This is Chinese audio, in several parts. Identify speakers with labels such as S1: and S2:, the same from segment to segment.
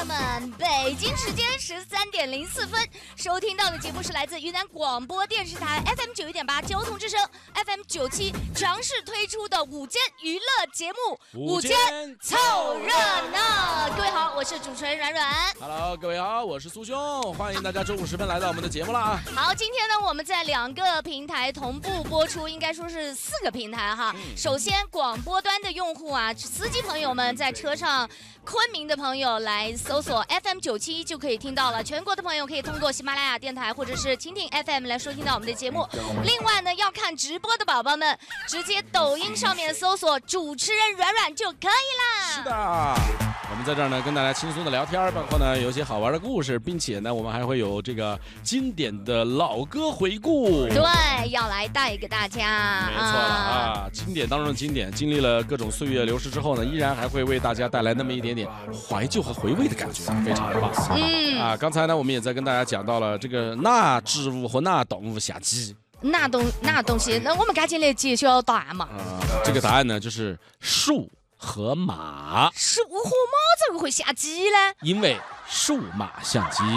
S1: 们，北京时间13:04，收听到的节目是来自云南广播电视台 FM 91.8交通之声 FM 97强势推出的午间娱乐节目《午间凑热闹》。各位好，我是主持人软软。
S2: Hello， 各位好，我是苏兄，欢迎大家中午时分来到我们的节目啦。
S1: 好，今天呢，我们在2个平台同步播出，应该说是4个平台哈。首先，广播端的用户啊，司机朋友们在车上，昆明的朋友来搜索 FM 97就可以听到了。全国的朋友可以通过喜马拉雅电台或者是蜻蜓 FM 来收听到我们的节目。另外呢，要看直播的宝宝们，直接抖音上面搜索主持人软软就可以啦。
S2: 是的，我们在这儿呢跟大家轻松的聊天，包括呢有一些好玩的故事，并且呢我们还会有这个经典的老歌回顾。
S1: 对，要来带给大家。
S2: 没错了啊，经典当中的经典，经历了各种岁月流逝之后呢，依然还会为大家带来那么一点点怀旧和回味的感觉，非常的棒。刚才呢我们也在跟大家讲到了这个哪植物和哪动物下棋。
S1: 哪东西？那我们赶紧来揭晓答案嘛。
S2: 这个答案呢就是树和马。
S1: 树和马怎么会下棋呢？
S2: 因为数码相机。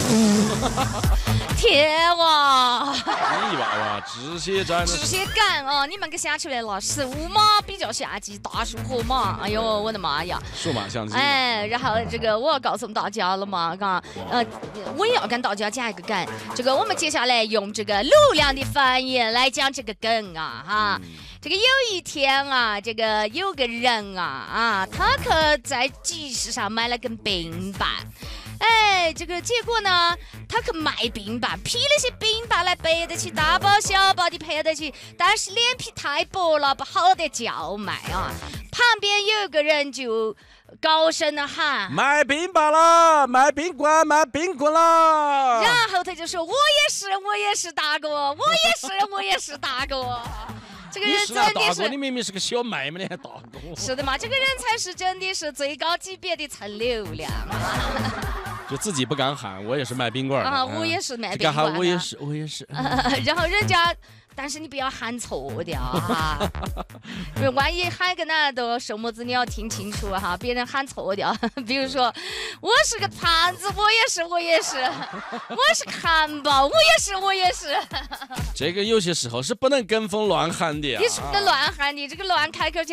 S1: 天啊！
S2: 你娃娃直接
S1: 干啊！你们给想出来了，树马比较下棋，大树和马。哎呦，我的妈呀！
S2: 数码相机。
S1: 然后这个我要告诉大家了嘛，我也要跟大家讲一个梗。这个我们接下来用这个流量的方言来讲这个梗啊，哈。这个有一天啊，这个有个人啊，他可在集市上买了根冰棒。这个结果呢，他去卖冰棒，批那些冰棒来背得起，大包小包的背得起，但是脸皮太薄了，不好得叫卖啊。旁边有一个人就高声的喊：“
S2: 卖冰棒了，卖冰棍，卖冰棍了。”
S1: 然后他就说：“我也是大哥，我也是大哥。”这个人真的是，
S2: 你明明是个小妹妹，你还大哥？
S1: 是的嘛，这个人才是真的是最高级别的蹭流量
S2: 就自己不敢喊，我也是卖冰棍啊，
S1: 我也是卖冰棍，
S2: 我也是。
S1: 然后人家，但是你不要喊错掉哈，因为万一喊个哪都什么字你要听清楚哈，别人喊错掉。比如说，我是个胖子，我也是，我是汉堡，我也是。这
S2: 个有些时候是不能跟风乱喊的啊，
S1: 你是不能乱喊的，这个乱开口就